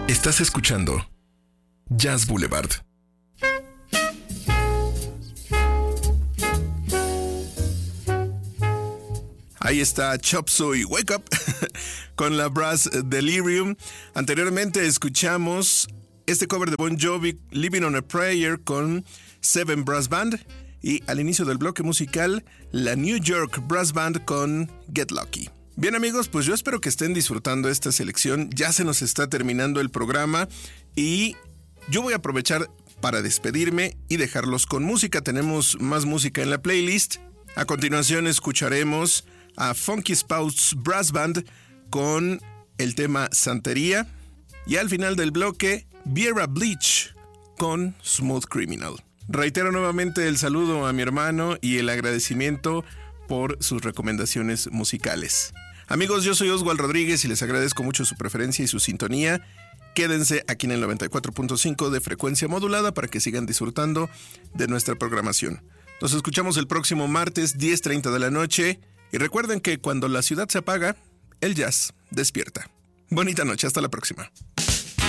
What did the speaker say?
Estás escuchando Jazz Boulevard. Ahí está Chop Suey Wake Up con la Brass Delirium. Anteriormente escuchamos este cover de Bon Jovi, Living on a Prayer, con Seven Brass Band. Y al inicio del bloque musical, la New York Brass Band con Get Lucky. Bien amigos, pues yo espero que estén disfrutando esta selección. Ya se nos está terminando el programa y yo voy a aprovechar para despedirme y dejarlos con música. Tenemos más música en la playlist. A continuación escucharemos a Funky Spouts Brass Band con el tema Santería. Y al final del bloque, Viera Bleach con Smooth Criminal. Reitero nuevamente el saludo a mi hermano y el agradecimiento por sus recomendaciones musicales. Amigos, yo soy Oswald Rodríguez y les agradezco mucho su preferencia y su sintonía. Quédense aquí en el 94.5 de frecuencia modulada para que sigan disfrutando de nuestra programación. Nos escuchamos el próximo martes 10:30 de la noche y recuerden que cuando la ciudad se apaga, el jazz despierta. Bonita noche, hasta la próxima.